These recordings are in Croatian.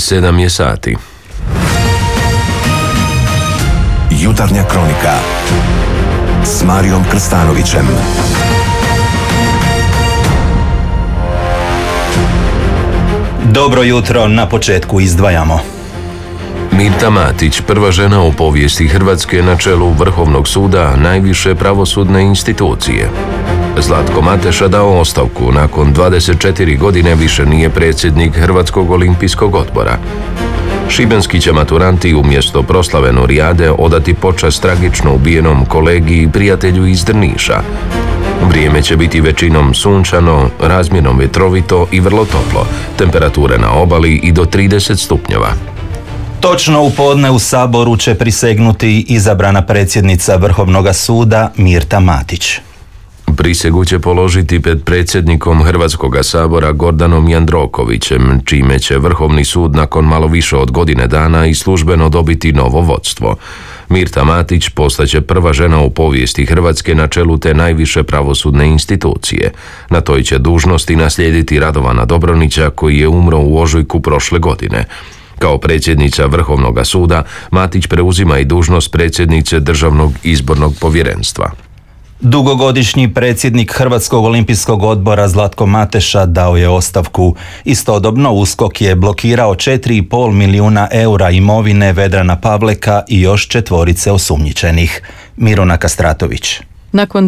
7 je sati. Jutarnja kronika s Marijom Krstanovićem. Dobro jutro, na početku izdvajamo. Mirta Matić, prva žena u povijesti Hrvatske na čelu Vrhovnog suda, najviše pravosudne institucije. Zlatko Mateša dao ostavku, nakon 24 godine više nije predsjednik Hrvatskog olimpijskog odbora. Šibenski će maturanti umjesto proslave Nurijade odati počast tragično ubijenom kolegi i prijatelju iz Drniša. Vrijeme će biti većinom sunčano, razmjerno vjetrovito i vrlo toplo, temperature na obali i do 30 stupnjeva. Točno u podne u Saboru će prisegnuti izabrana predsjednica Vrhovnoga suda Mirta Matić. Prisegu će položiti pred predsjednikom Hrvatskoga sabora Gordanom Jandrokovićem, čime će Vrhovni sud nakon malo više od godine dana i službeno dobiti novo vodstvo. Mirta Matić postaće prva žena u povijesti Hrvatske na čelu te najviše pravosudne institucije. Na toj će dužnosti naslijediti Radovana Dobronića, koji je umro u ožujku prošle godine. Kao predsjednica Vrhovnoga suda, Matić preuzima i dužnost predsjednice Državnog izbornog povjerenstva. Dugogodišnji predsjednik Hrvatskog olimpijskog odbora Zlatko Mateša dao je ostavku. Istodobno USKOK je blokirao 4,5 milijuna eura imovine Vedrana Pavleka i još 4 osumnjičenih. Miruna Kastratović. Nakon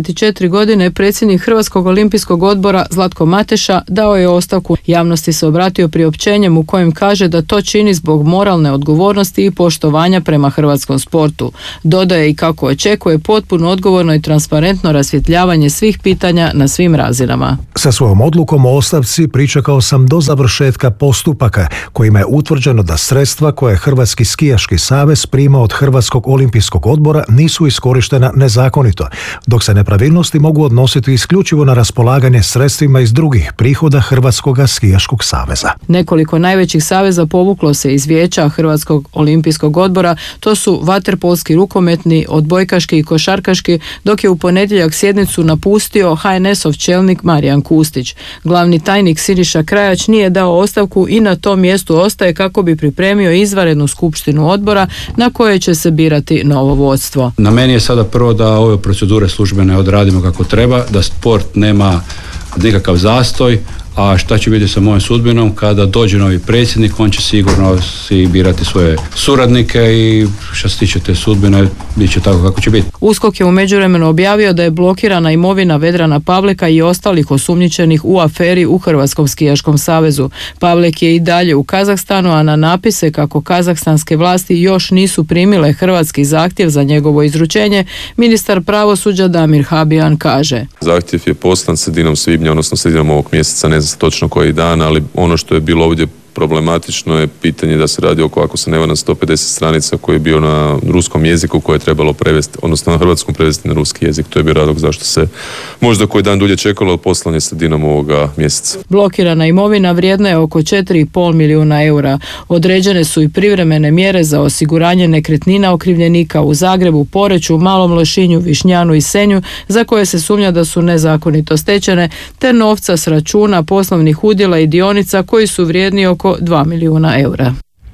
24 godine predsjednik Hrvatskog olimpijskog odbora Zlatko Mateša dao je ostavku. Javnosti se obratio priopćenjem u kojem kaže da to čini zbog moralne odgovornosti i poštovanja prema hrvatskom sportu. Dodaje i kako očekuje potpuno odgovorno i transparentno rasvjetljavanje svih pitanja na svim razinama. Sa svojom odlukom o ostavci pričekao sam do završetka postupaka kojima je utvrđeno da sredstva koje Hrvatski skijaški savez prima od Hrvatskog olimpijskog odbora nisu iskorištena nezakonito, dok se nepravilnosti mogu odnositi isključivo na raspolaganje sredstvima iz drugih prihoda Hrvatskog skijaškog saveza. Nekoliko najvećih saveza povuklo se iz vijeća Hrvatskog olimpijskog odbora, to su vaterpolski, rukometni, odbojkaški i košarkaški, dok je u ponedjeljak sjednicu napustio HNS-ov čelnik Marijan Kustić. Glavni tajnik Siniša Krajać nije dao ostavku i na tom mjestu ostaje kako bi pripremio izvanrednu skupštinu odbora na kojoj će se birati novo vodstvo. Na meni je sada prvo da ove procedure službene odradimo kako treba, da sport nema nikakav zastoj, a šta će biti sa mojom sudbinom kada dođe novi predsjednik, on će sigurno si birati svoje suradnike i što se tiče te sudbine, bit će tako kako će biti. USKOK je u međuvremenu objavio da je blokirana imovina Vedrana Pavleka i ostalih osumnjičenih u aferi u Hrvatskom skijaškom savezu. Pavlek je i dalje u Kazahstanu, a na napise kako kazahstanske vlasti još nisu primile hrvatski zahtjev za njegovo izručenje, ministar pravosuđa Damir Habijan kaže: Zahtjev je poslan sredinom svibnja, odnosno sredinom ovog mjeseca, ne znam točno koji dan, ali ono što je bilo ovdje problematično je pitanje da se radi oko, ako se ne varam, 150 stranica koji je bio na ruskom jeziku koje je trebalo prevesti, odnosno na hrvatskom prevesti na ruski jezik. To je bio razlog zašto se možda koji dan dulje čekalo, poslan je sredinom ovoga mjeseca. Blokirana imovina vrijedna je oko 4,5 milijuna eura. Određene su i privremene mjere za osiguranje nekretnina okrivljenika u Zagrebu, Poreču, Malom Lošinju, Višnjanu i Senju, za koje se sumnja da su nezakonito stečene, te novca s računa poslovnih udjela i dionica koji su vrijedni oko 2 milijuna eura.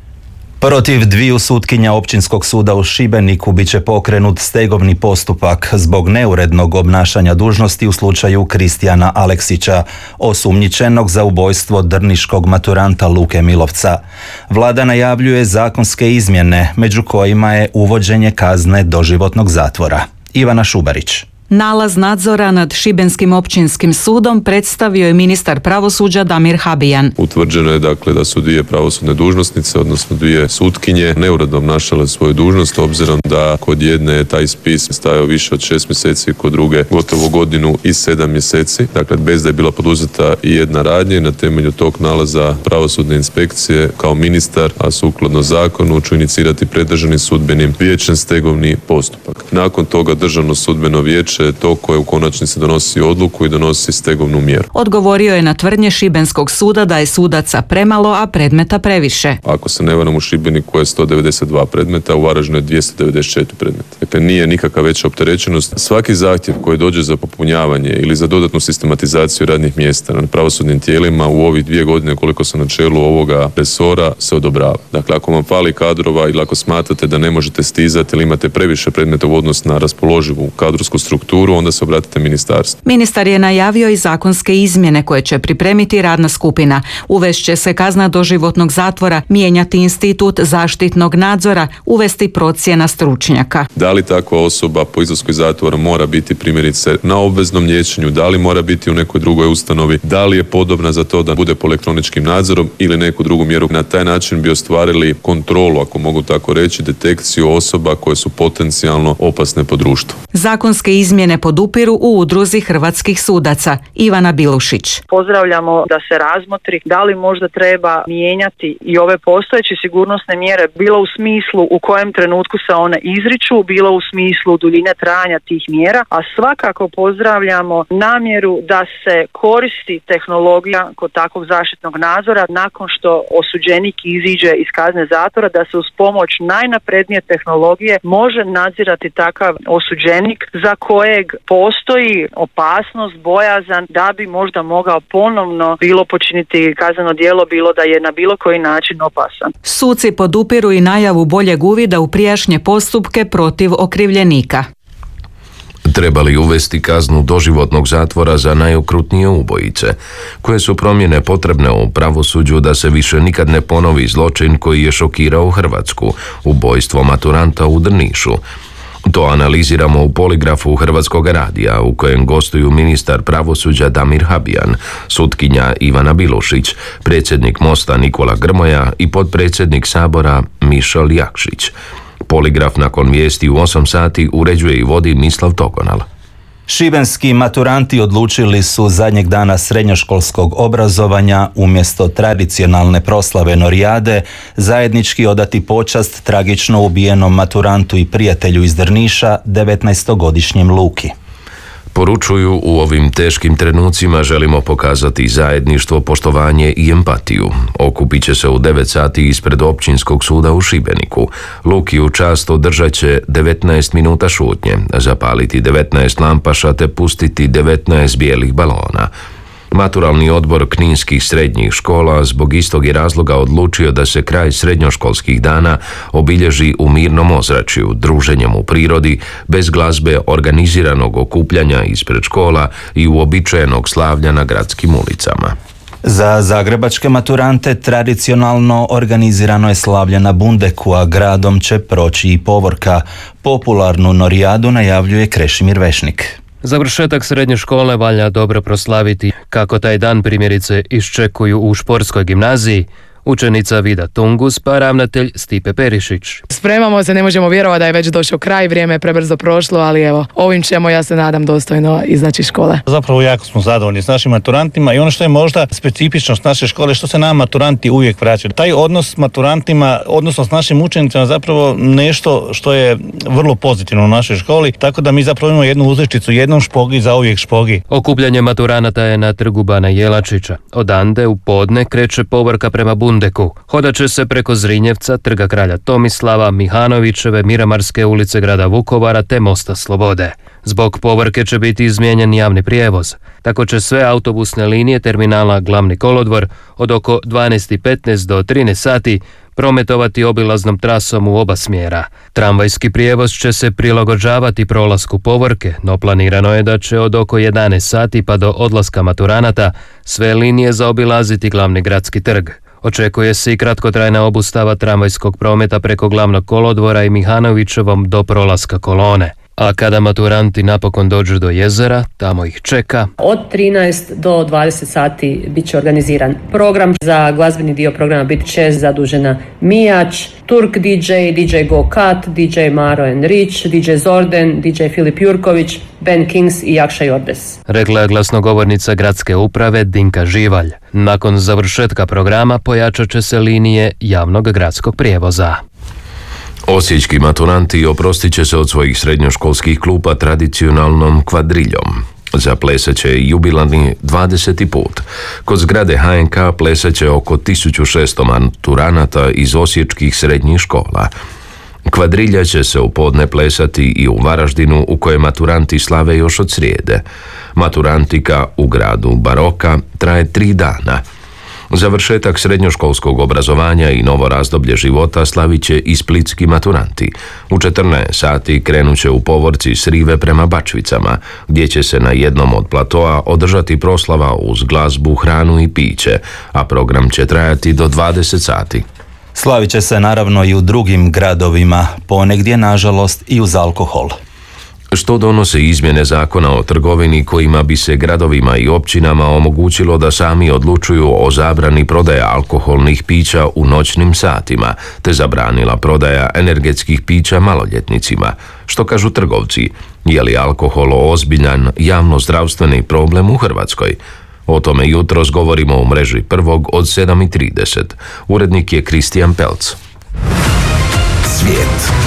Protiv 2 sutkinja Općinskog suda u Šibeniku bit će pokrenut stegovni postupak zbog neurednog obnašanja dužnosti u slučaju Kristijana Aleksića, osumnjičenog za ubojstvo drniškog maturanta Luke Milovca. Vlada najavljuje zakonske izmjene, među kojima je uvođenje kazne doživotnog zatvora. Ivana Šubarić. Nalaz nadzora nad Šibenskim općinskim sudom predstavio je ministar pravosuđa Damir Habijan. Utvrđeno je dakle da su 2 pravosudne dužnosnice, odnosno 2 sutkinje, neuredno obnašale svoju dužnost, obzirom da kod jedne je taj spis stajao više od 6 mjeseci, kod druge gotovo godinu i 7 mjeseci. Dakle, bez da je bila poduzeta i jedna radnja, na temelju tog nalaza pravosudne inspekcije kao ministar, a sukladno zakonu, ću inicirati pred Državnim sudbenim vijećem stegovni postupak. Nakon toga Državno sudbeno vijeće će to koje u konačnici donosi odluku i donosi stegovnu mjeru. Odgovorio je na tvrdnje Šibenskog suda da je sudaca premalo, a predmeta previše. Ako se ne varam, u Šibeniku je 192 predmeta, u Varaždinu je 294 predmeta. Dakle, nije nikakva veća opterećenost. Svaki zahtjev koji dođe za popunjavanje ili za dodatnu sistematizaciju radnih mjesta na pravosudnim tijelima u ovih 2 godine koliko sam na čelu ovoga resora se odobrava. Dakle, ako vam fali kadrova ili ako smatrate da ne možete stizati ili imate previše predmeta u odnosu na raspoloživu kadrovsku strukturu, onda se obratite ministarstvu. Ministar je najavio i zakonske izmjene koje će pripremiti radna skupina. Uvešće se kazna doživotnog zatvora, mijenjati institut zaštitnog nadzora, uvesti procjena stručnjaka. Da li takva osoba po izlasku iz zatvora mora biti primjerice na obveznom liječenju, da li mora biti u nekoj drugoj ustanovi, da li je podobna za to da bude pod elektroničkim nadzorom ili neku drugu mjeru. Na taj način bi ostvarili kontrolu, ako mogu tako reći, detekciju osoba koje su potencijalno opasne po društvu. Zakonske izmjene podupiru u Udruzi hrvatskih sudaca. Ivana Bilušić. Pozdravljamo da se razmotri da li možda treba mijenjati i ove postojeće sigurnosne mjere, bilo u smislu u kojem trenutku se one izriču, bilo u smislu duljine trajanja tih mjera, a svakako pozdravljamo namjeru da se koristi tehnologija kod takvog zaštitnog nadzora nakon što osuđenik iziđe iz kazne zatvora, da se uz pomoć najnaprednije tehnologije može nadzirati takav osuđenik za kojeg postoji opasnost, bojazan da bi možda mogao ponovno bilo počiniti kazneno djelo, bilo da je na bilo koji način opasan. Suci podupiru i najavu boljeg uvida u prijašnje postupke protiv okrivljenika. Trebali uvesti kaznu doživotnog zatvora za najokrutnije ubojice, koje su promjene potrebne u pravosuđu da se više nikad ne ponovi zločin koji je šokirao Hrvatsku, ubojstvo maturanta u Drnišu. To analiziramo u poligrafu Hrvatskog radija u kojem gostuju ministar pravosuđa Damir Habijan, sutkinja Ivana Bilušić, predsjednik Mosta Nikola Grmoja i potpredsjednik Sabora Mišel Jakšić. Poligraf nakon vijesti u 8 sati uređuje i vodi Mislav Togonal. Šibenski maturanti odlučili su zadnjeg dana srednjoškolskog obrazovanja umjesto tradicionalne proslave Norijade zajednički odati počast tragično ubijenom maturantu i prijatelju iz Drniša, 19-godišnjem Luki. Poručuju, u ovim teškim trenucima želimo pokazati zajedništvo, poštovanje i empatiju. Okupit će se u 9 sati ispred Općinskog suda u Šibeniku. Luki u čast održat će 19 minuta šutnje, zapaliti 19 lampaša te pustiti 19 bijelih balona. Maturalni odbor kninskih srednjih škola zbog istog je razloga odlučio da se kraj srednjoškolskih dana obilježi u mirnom ozračju, druženjem u prirodi, bez glazbe, organiziranog okupljanja ispred škola i uobičajenog slavlja na gradskim ulicama. Za zagrebačke maturante tradicionalno organizirano je slavlje na Bundeku, a gradom će proći i povorka. Popularnu Norijadu najavljuje Krešimir Vešnik. Završetak srednje škole valja dobro proslaviti, kako taj dan primjerice iščekuju u športskoj gimnaziji učenica Vida Tungus pa ravnatelj Stipe Perišić. Spremamo se, ne možemo vjerovati da je već došao kraj, vrijeme je prebrzo prošlo, ali evo, ovim ćemo, ja se nadam, dostojno izaći škole. Zapravo jako smo zadovoljni s našim maturantima i ono što je možda specifičnost naše škole, što se nama maturanti uvijek vraćaju. Taj odnos s maturantima, odnosno s našim učenicima, zapravo nešto što je vrlo pozitivno u našoj školi, tako da mi zapravo imamo jednu uzrečicu, jednom špogi za uvijek špogi. Okupljanje maturanata je na trgu Bana Jelačića. Odande u podne kreće povorka prema Bundeku. Hodat će se preko Zrinjevca, trga kralja Tomislava, Mihanovićeve, Miramarske ulice grada Vukovara te Mosta Slobode. Zbog povorke će biti izmijenjen javni prijevoz. Tako će sve autobusne linije terminala Glavni kolodvor od oko 12:15 do 13 sati prometovati obilaznom trasom u oba smjera. Tramvajski prijevoz će se prilagođavati prolasku povorke, no planirano je da će od oko 11 sati pa do odlaska maturanata sve linije zaobilaziti Glavni gradski trg. Očekuje se i kratkotrajna obustava tramvajskog prometa preko Glavnog kolodvora i Mihanovićevom do prolaska kolone. A kada maturanti napokon dođu do jezera, tamo ih čeka. Od 13 do 20 sati bit će organiziran program. Za glazbeni dio programa bit će zadužena Mijač, Turk DJ, DJ Go Kat, DJ Maro and Rich, DJ Zorden, DJ Filip Jurković, Ben Kings i Jakša Jordes. Rekla je glasnogovornica gradske uprave Dinka Živalj. Nakon završetka programa pojačat će se linije javnog gradskog prijevoza. Osječki maturanti oprostit će se od svojih srednjoškolskih klupa tradicionalnom kvadriljom. Zaplesat će jubilarni 20. put. Kod zgrade HNK plesat će oko 1600 maturanata iz osječkih srednjih škola. Kvadrilja će se u podne plesati i u Varaždinu, u kojem maturanti slave još od srijede. Maturantika u gradu Baroka traje 3 dana. Završetak srednjoškolskog obrazovanja i novo razdoblje života slavit će i splitski maturanti. U 14 sati krenut će u povorci s rive prema Bačvicama, gdje će se na jednom od platoa održati proslava uz glazbu, hranu i piće, a program će trajati do 20 sati. Slavit će se naravno i u drugim gradovima, ponegdje nažalost i uz alkohol. Što donose izmjene zakona o trgovini kojima bi se gradovima i općinama omogućilo da sami odlučuju o zabrani prodaje alkoholnih pića u noćnim satima, te zabranila prodaja energetskih pića maloljetnicima. Što kažu trgovci? Je li alkohol ozbiljan javnozdravstveni problem u Hrvatskoj? O tome jutros govorimo u mreži Prvog od 7:30. Urednik je Kristijan Pelc. Svijet.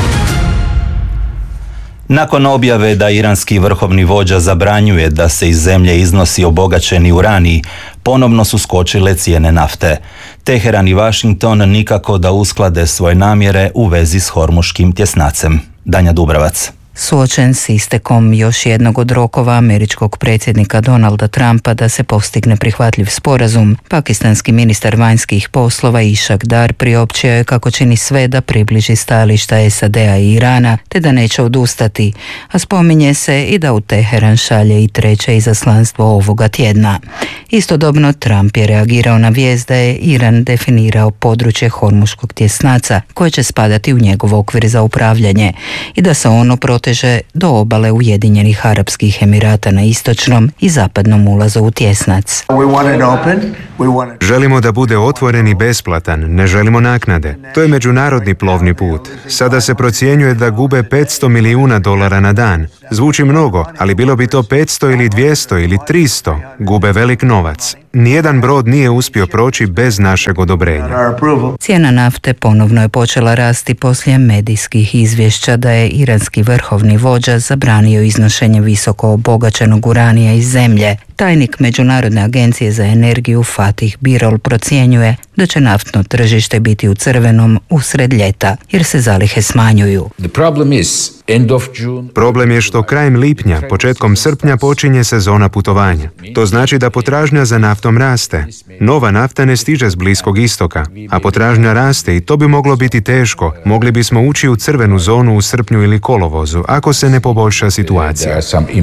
Nakon objave da iranski vrhovni vođa zabranjuje da se iz zemlje iznosi obogaćeni uranij, ponovno su skočile cijene nafte. Teheran i Washington nikako da usklade svoje namjere u vezi s Hormuškim tjesnacem. Danja Dubravac. Suočen s istekom još jednog od rokova američkog predsjednika Donalda Trumpa da se postigne prihvatljiv sporazum, pakistanski ministar vanjskih poslova Ishaq Dar priopćio je kako čini sve da približi stajališta SAD-a i Irana, te da neće odustati, a spominje se i da u Teheran šalje i treće izaslanstvo ovoga tjedna. Istodobno Trump je reagirao na vijest da je Iran definirao područje Hormuškog tjesnaca koje će spadati u njegov okvir za upravljanje i da se ono proteže do obale Ujedinjenih Arapskih Emirata na istočnom i zapadnom ulazu u tjesnac. Želimo da bude otvoren i besplatan, ne želimo naknade. To je međunarodni plovni put. Sada se procjenjuje da gube $500 milijuna na dan. Zvuči mnogo, ali bilo bi to 500 ili 200 ili 300. Gube velik novac. Nijedan brod nije uspio proći bez našeg odobrenja. Cijena nafte ponovno je počela rasti poslije medijskih izvješća da je iranski vrhovni vođa zabranio iznošenje visoko obogaćenog uranija iz zemlje. Tajnik Međunarodne agencije za energiju Fatih Birol procjenjuje da će naftno tržište biti u crvenom usred ljeta, jer se zalihe smanjuju. Problem je što krajem lipnja, početkom srpnja počinje sezona putovanja. To znači da potražnja za naftom raste. Nova nafta ne stiže s Bliskog istoka, a potražnja raste i to bi moglo biti teško. Mogli bismo ući u crvenu zonu u srpnju ili kolovozu, ako se ne poboljša situacija.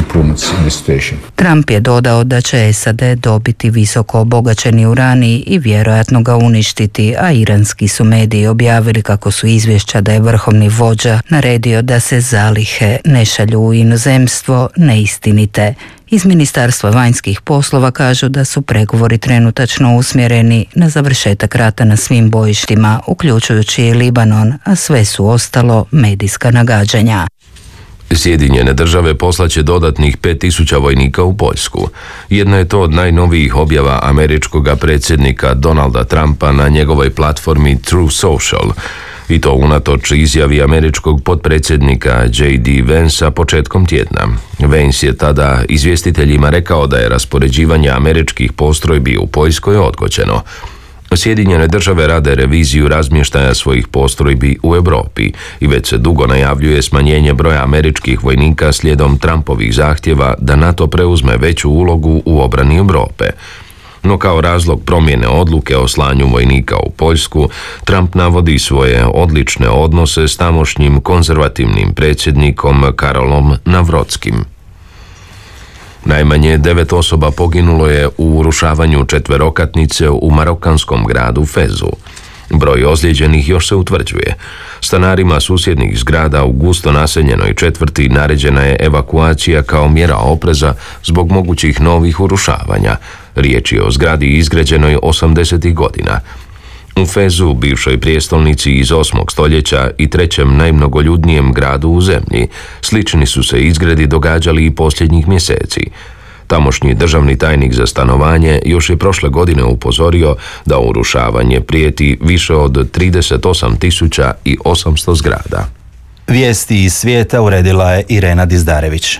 Trump je dodao da će SAD dobiti visoko obogaćeni uranij i vjerojatno ga uništiti, a iranski su mediji objavili kako su izvješća da je vrhovni vođa naredio da se zalihe ne šalju u inozemstvo neistinite. Iz Ministarstva vanjskih poslova kažu da su pregovori trenutačno usmjereni na završetak rata na svim bojištima, uključujući i Libanon, a sve su ostalo medijska nagađanja. Sjedinjene države poslaće dodatnih 5000 vojnika u Poljsku. Jedna je to od najnovijih objava američkog predsjednika Donalda Trumpa na njegovoj platformi Truth Social. I to unatoč izjavi američkog potpredsjednika J.D. Vansa početkom tjedna. Vance je tada izvjestiteljima rekao da je raspoređivanje američkih postrojbi u Poljskoj odgođeno. Sjedinjene države rade reviziju razmještaja svojih postrojbi u Europi i već se dugo najavljuje smanjenje broja američkih vojnika slijedom Trumpovih zahtjeva da NATO preuzme veću ulogu u obrani Europe. No kao razlog promjene odluke o slanju vojnika u Poljsku, Trump navodi svoje odlične odnose s tamošnjim konzervativnim predsjednikom Karolom Navrotskim. Najmanje 9 osoba poginulo je u urušavanju 4-katnice u marokanskom gradu Fezu. Broj ozlijeđenih još se utvrđuje. Stanarima susjednih zgrada u gusto naseljenoj četvrti naređena je evakuacija kao mjera opreza zbog mogućih novih urušavanja. Riječ je o zgradi izgrađenoj 80. godina. U Fezu, bivšoj prijestolnici iz 8. stoljeća i trećem najmnogoljudnijem gradu u zemlji, slični su se izgredi događali i posljednjih mjeseci. Tamošnji državni tajnik za stanovanje još je prošle godine upozorio da urušavanje prijeti više od 38.800 zgrada. Vijesti iz svijeta uredila je Irena Dizdarević.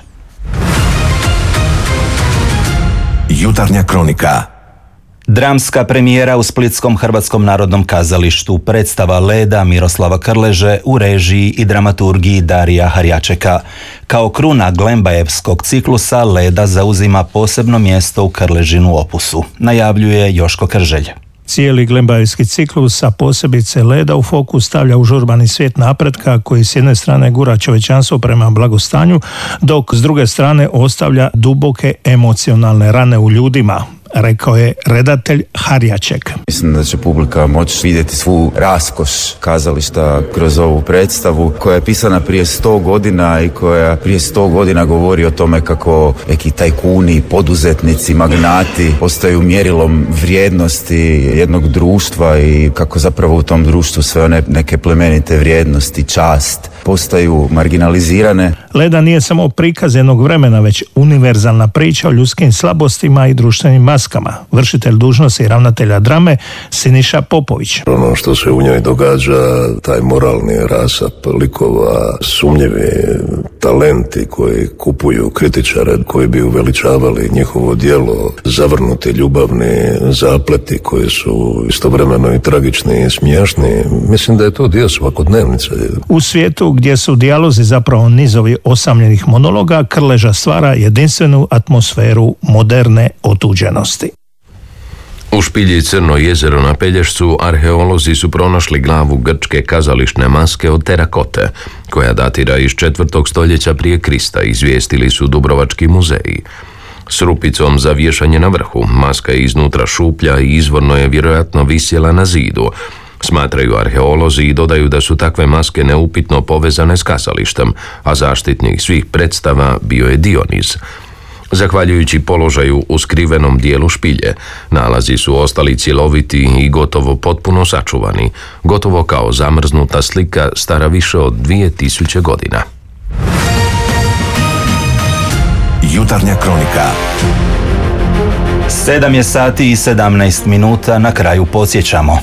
Jutarnja kronika. Dramska premijera u Splitskom Hrvatskom narodnom kazalištu, predstava Leda Miroslava Krleže u režiji i dramaturgiji Darija Harjačeka. Kao kruna Glembajevskog ciklusa Leda zauzima posebno mjesto u Krležinu opusu, najavljuje Joško Krželj. Cijeli Glembajevski ciklus, a posebice Leda, u fokus stavlja užurbani svijet napretka koji s jedne strane gura čovječanstvo prema blagostanju, dok s druge strane ostavlja duboke emocionalne rane u ljudima, rekao je redatelj Harjaček. Mislim da će publika moći vidjeti svu raskoš kazališta kroz ovu predstavu koja je pisana prije 100 godina i koja prije 100 godina govori o tome kako neki tajkuni, poduzetnici, magnati postaju mjerilom vrijednosti jednog društva i kako zapravo u tom društvu sve one neke plemenite vrijednosti, čast postaju marginalizirane. Leda nije samo prikaz jednog vremena, već univerzalna priča o ljudskim slabostima i društvenim maskama. Vršitelj dužnosti ravnatelja drame Siniša Popović. Ono što se u njoj događa, taj moralni rasap likova, sumnjivi talenti koji kupuju kritičare, koji bi uveličavali njihovo djelo, zavrnuti ljubavni zapleti koji su istovremeno i tragični i smiješni. Mislim da je to dio svakodnevnice. U svijetu gdje su dijalozi zapravo nizovi osamljenih monologa, Krleža stvara jedinstvenu atmosferu moderne otuđenosti. U špilji Crno jezero na Pelješcu arheolozi su pronašli glavu grčke kazališne maske od terakote, koja datira iz 4. stoljeća prije Krista, izvijestili su Dubrovački muzeji. S rupicom za vješanje na vrhu, maska je iznutra šuplja i izvorno je vjerojatno visjela na zidu, smatraju arheolozi i dodaju da su takve maske neupitno povezane s kazalištem, a zaštitnik svih predstava bio je Dioniz. Zahvaljujući položaju u skrivenom dijelu špilje, nalazi su ostali cjeloviti i gotovo potpuno sačuvani, gotovo kao zamrznuta slika stara više od 2000 godina. Jutarnja kronika. 7 je sati i 17 minuta, na kraju podsjećamo.